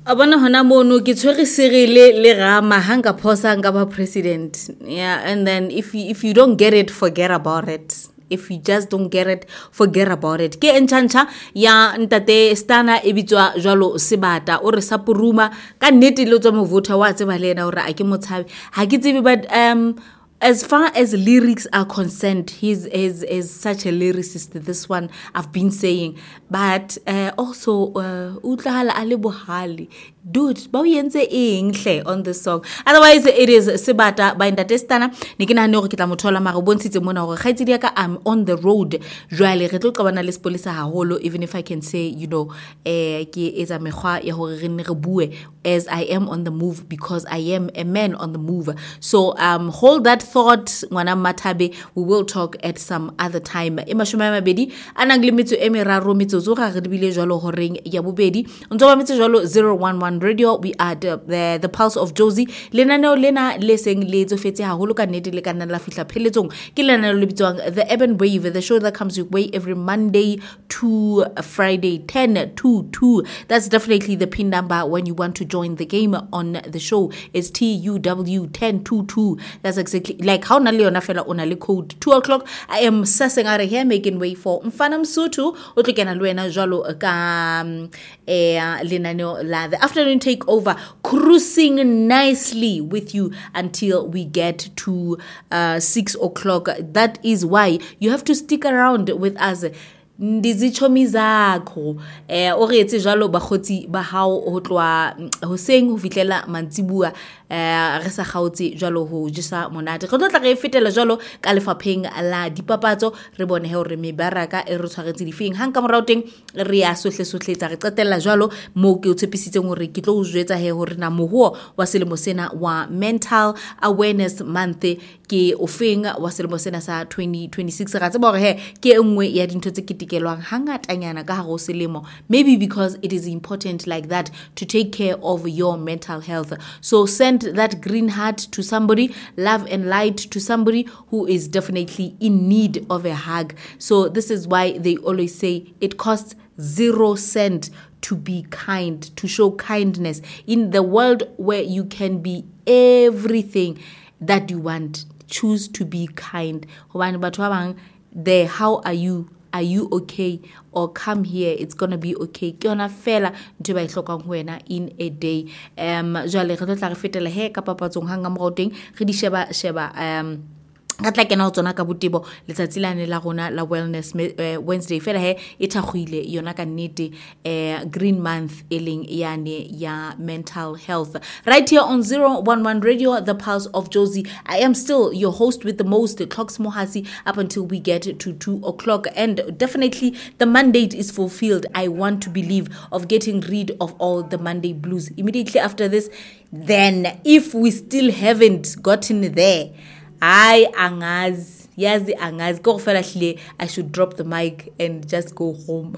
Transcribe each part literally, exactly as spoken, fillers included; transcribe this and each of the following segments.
Abana hona mono ke tshwere serile le rama hanga phosa nga ba president. Yeah, and then if you, if you don't get it, forget about it. If you just don't get it, forget about it. Ke enchancha ya ntate Stana ebitswa jwalo sebata o re sapuruma ka nnete le tswa movota wa tseba le ena o re a ke motshabi ha ke tsebe but um as far as lyrics are concerned, he's is is such a lyricist. This one I've been saying, but uh, also utlahala ale bohali, dude. Ba o yentse eng hle on this song. Otherwise, it is sebata by Ntate Stana. Ne ke nahane hore ke tla mothola mara bontshitse mona hore khaitsedi ka I'm on the road. Jwale re tlo qabana le sepolisa haholo, even if I can say, you know, eh ke etsa mekgwa ya hore re ne re bue as I am on the move because I am a man on the move. So um hold that thought, ngwana Mathabe. We will talk at some other time. Emashome ya mabedi anang le metso e meraro metsotso ga re dibile jwalo horeng ya bobedi ntse ba metso jwalo zero one one radio. We are the, the, the pulse of Josie. Lenaneo lena le seng le tsofetse haholo ka nnete le kana la fihla pheletsong ke lenaneo le bitswang The Urban Wave, the show that comes your way every Monday to Friday ten to two. That's definitely the pin number when you want to join the game on the show. It's T U W ten to two. That's exactly like how na le yona fela ona le code two o'clock. I am sassing out of here, making way for Mfana Msutu o tlo kena lwena jwalo ka eh lenaneo la the afternoon takeover, cruising nicely with you until we get to uh six o'clock. That is why you have to stick around with us. Ndizichomi zakho eh o re etse jalo bagotsi ba hao ho tlwa hoseng ho fitlela mantsibua eh re sa gautse jalo ho jisa monate go tla re fetela jalo ka lefapheng la dipapatso re bone he hore mebaraka e re tshwaretse difeng hang ka morauteng re ya sohle sohletsa re qetella jalo mo ke o tshepisitseng hore ke tlo o jwetsa he hore na mohuo wa selemo sena wa mental awareness month ke ofeng wa selemo sena sa twenty twenty-six ra tseba hore he ke engwe ya dintho tse kitikelwang hangatanyana ka haro selemo, maybe because it is important like that to take care of your mental health. So send that green heart to somebody, love and light to somebody who is definitely in need of a hug. So this is why they always say it costs zero cent to be kind, to show kindness in the world where you can be everything that you want. Choose to be kind. There, how are you? Are you okay? Or come here, it's gonna be okay. Ke yona fela ntwe ba ihlokang ho wena in a day. Um jwale re tla re fetela he ka papatsong hanga moroteng re di sheba sheba um ka tla kena o tsona ka botebo letsatsi la ne la rona la wellness uh, Wednesday fela he e thagwile yona ka nnete uh, green month eling yane ya mental health right here on zero one one radio, the pulse of Josie. I am still your host with the most, Clocks Mohasi, up until we get to two o'clock, and definitely the mandate is fulfilled. I want to believe of getting rid of all the Monday blues immediately after this. Then if we still haven't gotten there, I angaz, yazi angaz, go hle, I should drop the mic and just go home.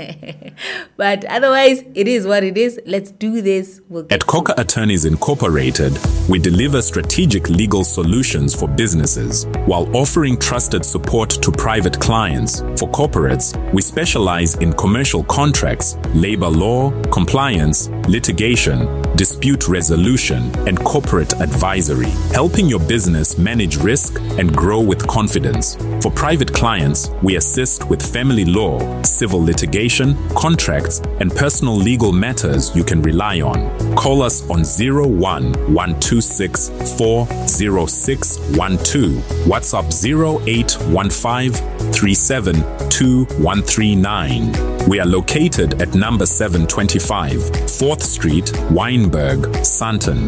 But otherwise, it is what it is. Let's do this. We'll At Coca Attorneys Incorporated, we deliver strategic legal solutions for businesses while offering trusted support to private clients. For corporates, we specialize in commercial contracts, labor law, compliance, litigation, dispute resolution, and corporate advisory, helping your business manage risk and grow with confidence. For private clients, we assist with family law, civil litigation, contracts, and personal legal matters you can rely on. Call us on zero one one two six four zero six one two, WhatsApp zero eight one five three seven two one three nine. We are located at number seven twenty-five, fourth Street, Wynberg, Sandton.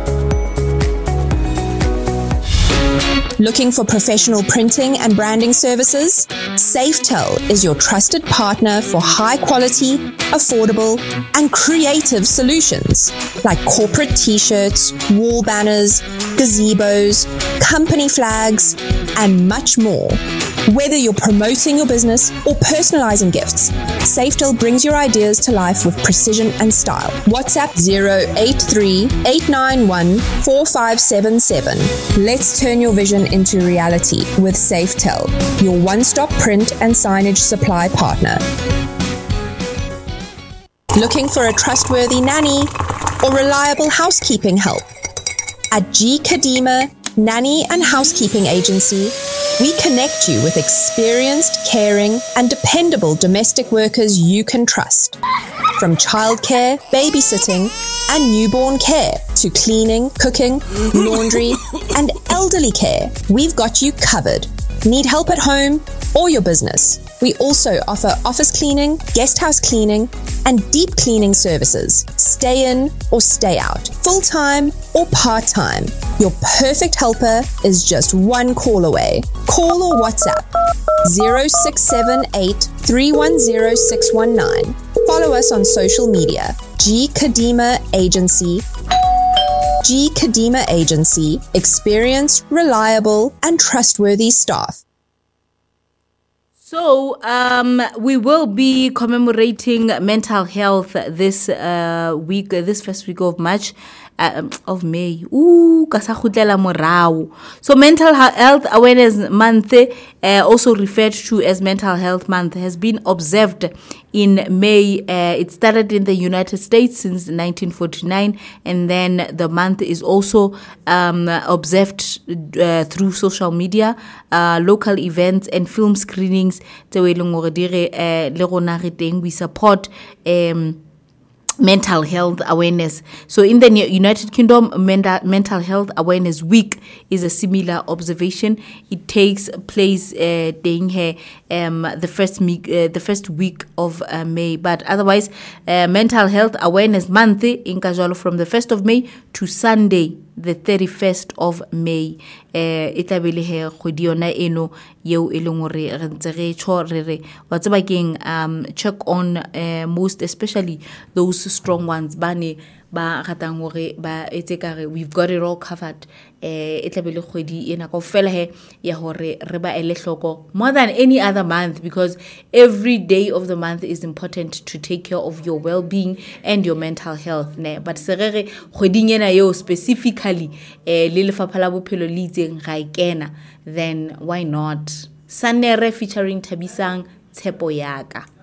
Looking for professional printing and branding services? Safetel is your trusted partner for high quality, affordable, and creative solutions like corporate t-shirts, wall banners, gazebos, company flags, and much more. Whether you're promoting your business or personalizing gifts, Safetel brings your ideas to life with precision and style. WhatsApp zero eight three eight nine one four five seven seven. Let's turn your vision into reality with Safetel, your one-stop print and signage supply partner. Looking for a trustworthy nanny or reliable housekeeping help? At G. Kadima Nanny and Housekeeping Agency, we connect you with experienced, caring, and dependable domestic workers you can trust. From childcare, babysitting, and newborn care to cleaning, cooking, laundry, and elderly care, we've got you covered. Need help at home or your business? We also offer office cleaning, guest house cleaning, and deep cleaning services. Stay in or stay out, full-time or part-time. Your perfect helper is just one call away. Call or WhatsApp zero six seven eight, three one zero, six one nine. Follow us on social media. G. Kadima Agency. G. Kadima Agency. Experienced, reliable, and trustworthy staff. So um, we will be commemorating mental health this uh, week, uh, this first week of March, uh, of May. Ooh, ka sa khutlela morao. So Mental Health Awareness Month, uh, also referred to as Mental Health Month, has been observed in May. Uh, it started in the United States since nineteen forty-nine, and then the month is also um, observed uh, through social media, uh, local events, and film screenings. We support um, mental health awareness. So in the United Kingdom, Mental Health Awareness Week is a similar observation. It takes place uh, um, the first week, uh, the first week of uh, May. But otherwise, uh, Mental Health Awareness Month in Kajalo from the first of May to Sunday, the thirty-first of May. Itabele he khodiona eno yeo eleng re rentse re tsho re re wa tseba keng um check on uh, most especially those strong ones bane ba ratang hore ba etse kare we've got it all covered. Eh itabele khodi ena ka fela he ya hore re ba ele hloko more than any other month, because every day of the month is important to take care of your well-being and your mental health ne. But serere khoding ena yo specifically eh le lefapha la bophelo le itseng ga ikena, then why not? Sanere featuring Thabisang Tshepo Yaka.